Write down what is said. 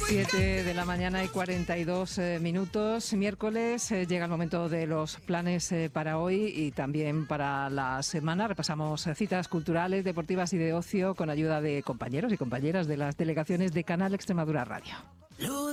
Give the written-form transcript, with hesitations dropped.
7 de la mañana y 42 minutos. Miércoles llega el momento de los planes para hoy y también para la semana. Repasamos citas culturales, deportivas y de ocio con ayuda de compañeros y compañeras de las delegaciones de Canal Extremadura Radio.